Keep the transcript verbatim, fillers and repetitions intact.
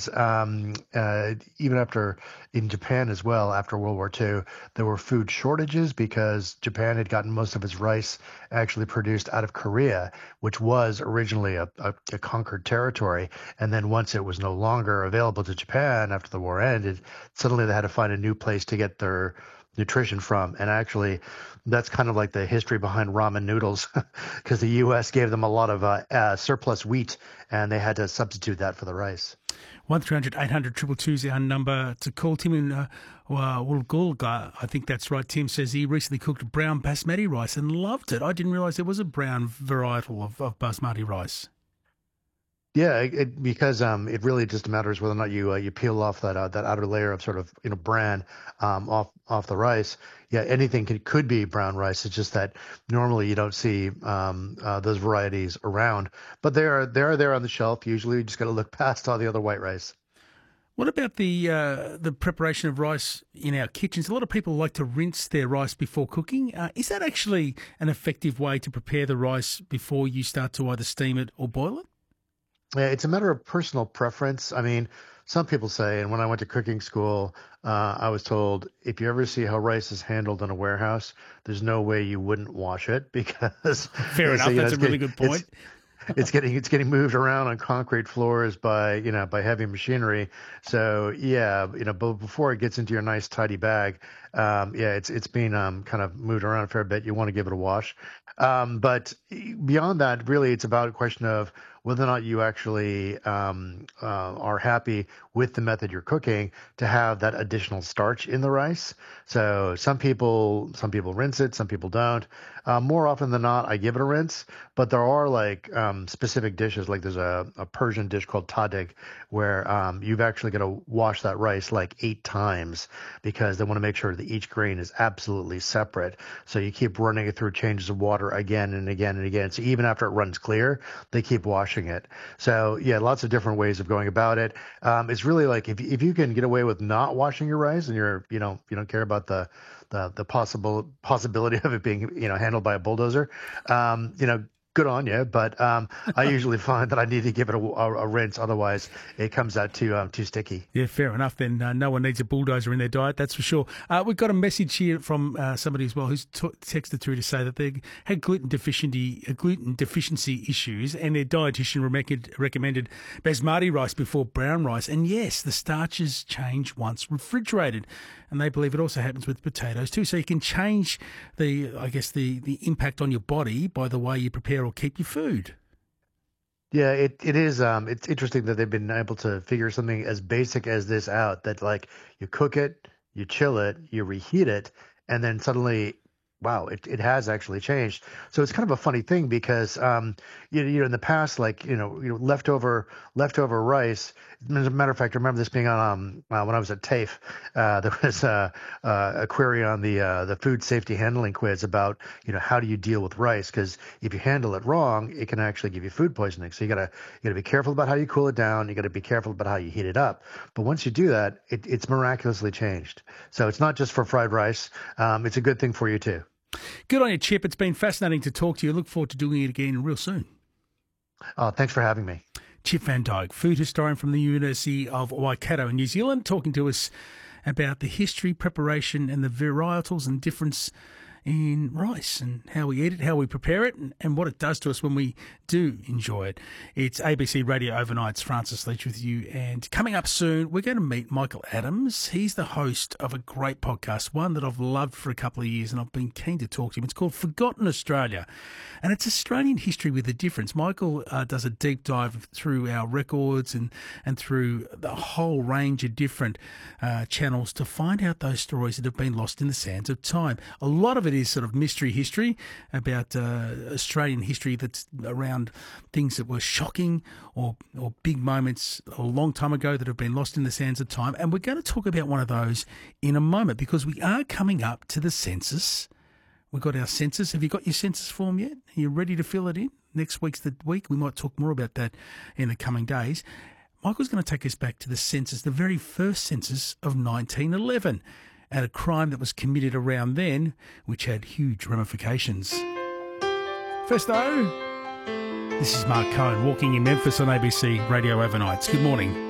because um, uh, even after in Japan as well, after World War Two, there were food shortages because Japan had gotten most of its rice actually produced out of Korea, which was originally a, a, a conquered territory. And then once it was no longer available to Japan after the war ended, suddenly they had to find a new place to get their nutrition from. And actually, that's kind of like the history behind ramen noodles, because the U S gave them a lot of uh, uh, surplus wheat, and they had to substitute that for the rice. one three hundred eight hundred two two two is our number to call. Tim in uh, Wollongong, I think that's right. Tim says he recently cooked brown basmati rice and loved it. I didn't realise there was a brown varietal of, of basmati rice. Yeah, it, it, because um, it really just matters whether or not you uh, you peel off that uh, that outer layer of sort of you know bran um, off off the rice. Yeah, anything could, could be brown rice. It's just that normally you don't see um, uh, those varieties around, but they are they are there on the shelf. Usually, you just got to look past all the other white rice. What about the uh, the preparation of rice in our kitchens? A lot of people like to rinse their rice before cooking. Uh, is that actually an effective way to prepare the rice before you start to either steam it or boil it? Yeah, it's a matter of personal preference. I mean, some people say, and when I went to cooking school, uh, I was told if you ever see how rice is handled in a warehouse, there's no way you wouldn't wash it because fair enough. So, you know, that's a really good point. It's, it's getting it's getting moved around on concrete floors by you know by heavy machinery. So yeah, you know, but before it gets into your nice tidy bag, um, yeah, it's it's being um, kind of moved around a fair bit. You want to give it a wash, um, but beyond that, really, it's about a question of whether or not you actually um, uh, are happy with the method you're cooking to have that additional starch in the rice. So some people, some people rinse it, some people don't. Uh, more often than not, I give it a rinse. But there are like um, specific dishes, like there's a, a Persian dish called tadig, where um, you've actually got to wash that rice like eight times because they want to make sure that each grain is absolutely separate. So you keep running it through changes of water again and again and again. So even after it runs clear, they keep washing it. So yeah, lots of different ways of going about it. Um, it's really like if if you can get away with not washing your rice and you're you know you don't care about the the the possible possibility of it being you know handled by a bulldozer, um, you know. Good on you, but um, I usually find that I need to give it a, a, a rinse, otherwise it comes out too um, too sticky. Yeah, fair enough. Then uh, no one needs a bulldozer in their diet, that's for sure. Uh, we've got a message here from uh, somebody as well who's t- texted through to say that they had gluten deficiency uh, gluten deficiency issues, and their dietitian re- recommended basmati rice before brown rice. And yes, the starches change once refrigerated, and they believe it also happens with potatoes too. So you can change the, I guess, the the impact on your body by the way you prepare or keep your food. Yeah, it, it is. Um, it's interesting that they've been able to figure something as basic as this out, that like you cook it, you chill it, you reheat it, and then suddenly, wow, it, it has actually changed. So it's kind of a funny thing because, um, you, you know, in the past, like, you know, you know, leftover, leftover rice, as a matter of fact, I remember this being on, um, uh, when I was at TAFE, uh, there was uh, uh, a query on the, uh, the food safety handling quiz about, you know, how do you deal with rice? Because if you handle it wrong, it can actually give you food poisoning. So you gotta, you gotta be careful about how you cool it down. You gotta be careful about how you heat it up. But once you do that, it, it's miraculously changed. So it's not just for fried rice. Um, it's a good thing for you too. Good on you, Chip. It's been fascinating to talk to you. Look forward to doing it again real soon. Oh, thanks for having me. Chip van Dyke, food historian from the University of Waikato in New Zealand, talking to us about the history, preparation and the varietals and difference in rice and how we eat it, how we prepare it, and, and what it does to us when we do enjoy it. It's A B C Radio Overnight's Francis Leach with you, and coming up soon, we're going to meet Michael Adams. He's the host of a great podcast, one that I've loved for a couple of years, and I've been keen to talk to him. It's called Forgotten Australia, and it's Australian history with a difference. Michael uh, does a deep dive through our records and, and through the whole range of different uh, channels to find out those stories that have been lost in the sands of time. A lot of it is sort of mystery history about uh, Australian history that's around things that were shocking or or big moments a long time ago that have been lost in the sands of time. And we're going to talk about one of those in a moment because we are coming up to the census. We've got our census. Have you got your census form yet? Are you ready to fill it in? Next week's the week. We might talk more about that in the coming days. Michael's going to take us back to the census, the very first census of nineteen eleven. And a crime that was committed around then, which had huge ramifications. First though, this is Mark Cohen walking in Memphis on A B C Radio Overnights. Good morning.